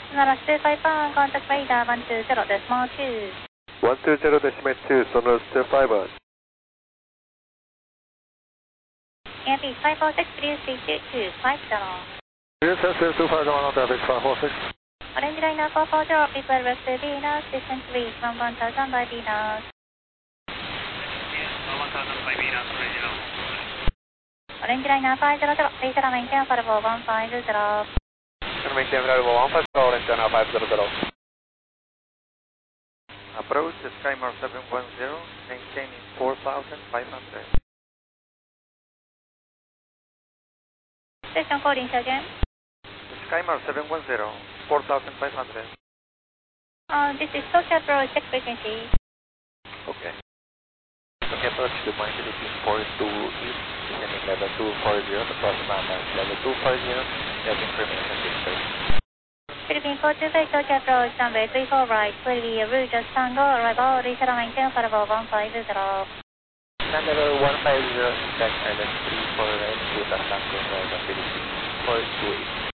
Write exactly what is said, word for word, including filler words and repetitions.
Sonorous two five one, contact radar one two zero decimal two. one two zero decimal two, Sonorous two five one. Yankee five four six, three three two two five zero. Yes, yes, yes, two five one on traffic five four six. Orange Liner four four zero, please reverse to Venus, distance reach from one thousand by Venus. one thousand by Venus, original. Orange Liner five zero zero, please maintain for one five zero. Maintain for one five zero, Orange Liner five zero zero. Approach the SkyMar seven one zero, maintaining four thousand five hundred. Station coding again. SkyMar seven one zero, four thousand five hundred. Uh, this is Tokyo Approach, check frequency. Okay. Tokyo Approach to point Philippines four two east, descending level two four zero to cross Mamas, level two four zero, have information system. Philippine four two five, Tokyo Approach, runway three four right, clear the route just tango, arrival, reach maintain for one five zero. Land level one five zero, Jack Island three four right, Buta Tango, Philippines four two eight.